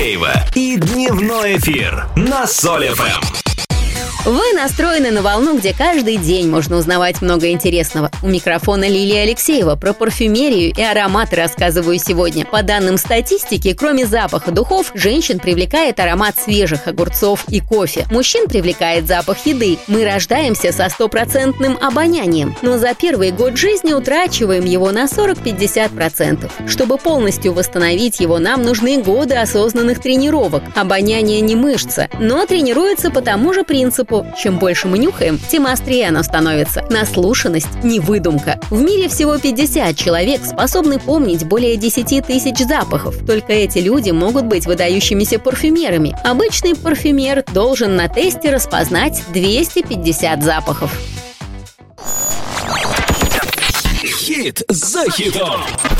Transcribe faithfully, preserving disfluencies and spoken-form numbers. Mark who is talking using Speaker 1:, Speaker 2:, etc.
Speaker 1: Алексеева и дневной эфир на Соль эф эм.
Speaker 2: Вы настроены на волну, где каждый день можно узнавать много интересного. У микрофона Лилия Алексеева. Про парфюмерию и ароматы рассказываю сегодня. По данным статистики, кроме запаха духов, женщин привлекает аромат свежих огурцов и кофе. Мужчин привлекает запах еды. Мы рождаемся со стопроцентным обонянием, но за первый год жизни утрачиваем его на сорок-пятьдесят процентов. Чтобы полностью восстановить его, нам нужны годы осознанных тренировок. Обоняние не мышца, но тренируется по тому же принципу. Чем больше мы нюхаем, тем острее оно становится. Наслушанность – не выдумка. В мире всего пятьдесят человек способны помнить более десять тысяч запахов. Только эти люди могут быть выдающимися парфюмерами. Обычный парфюмер должен на тесте распознать двести пятьдесят запахов.
Speaker 1: Хит за хитом.